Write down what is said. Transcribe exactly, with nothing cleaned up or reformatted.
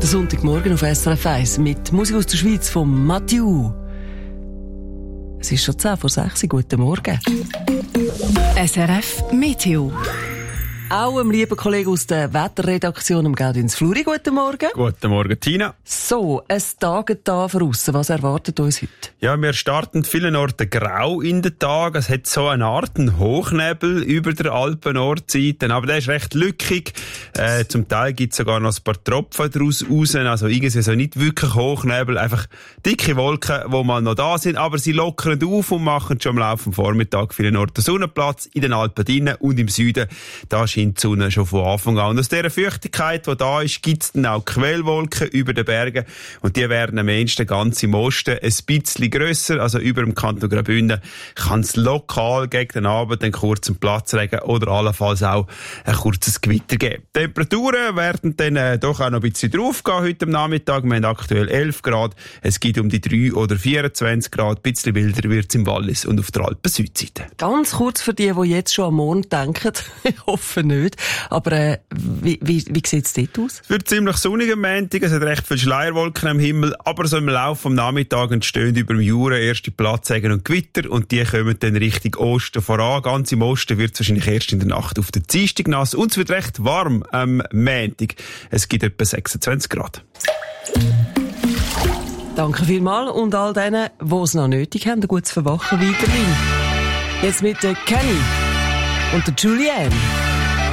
Der Sonntagmorgen auf S R F eins mit Musik aus der Schweiz von Mathieu. Es ist schon zehn vor sechs. Guten Morgen. S R F Meteo. Auch einem lieben Kollegen aus der Wetterredaktion, Gaudins Fluri. Guten Morgen. Guten Morgen, Tina. So, es taget da draussen. Was erwartet uns heute? Ja, wir starten vielen Orten grau in den Tag. Es hat so eine Art einen Hochnebel über der Alpen-Nordseite, aber der ist recht lückig. Äh, zum Teil gibt es sogar noch ein paar Tropfen daraus raus. Also irgendwie so nicht wirklich Hochnebel, einfach dicke Wolken, die mal noch da sind, aber sie lockern auf und machen schon am Laufe des Vormittags vielen Orten Sonnenplatz in den Alpen drinnen und im Süden. Da scheint die Sonne schon von Anfang an. Und aus dieser Feuchtigkeit, die da ist, gibt es dann auch Quellwolken über den Bergen. Und die werden am ehesten ganz im Osten ein bisschen grösser. Also über dem Kanton Graubünden kann es lokal gegen den Abend einen kurzen Platzregen oder allenfalls auch ein kurzes Gewitter geben. Die Temperaturen werden dann äh, doch auch noch ein bisschen draufgehen heute am Nachmittag. Wir haben aktuell elf Grad. Es gibt um die drei oder vierundzwanzig Grad. Ein bisschen wilder wird es im Wallis und auf der Alpen-Südseite. Ganz kurz für die, die jetzt schon am Morgen denken. Ich hoffe nicht. Aber äh, wie, wie, wie sieht es dort aus? Es wird ziemlich sonnig am Montag. Es hat recht viele Schleierwolken am Himmel. Aber so im Laufe des Nachmittags entstehen über dem Jura erste Platzregen und Gewitter. Und die kommen dann Richtung Osten voran. Ganz im Osten wird es wahrscheinlich erst in der Nacht auf den Dienstag nass. Und es wird recht warm am Montag. Es gibt etwa sechsundzwanzig Grad. Danke vielmals und all denen, die es noch nötig haben, ein gutes Verwachen weiterhin. Jetzt mit der Kenny und der Julianne.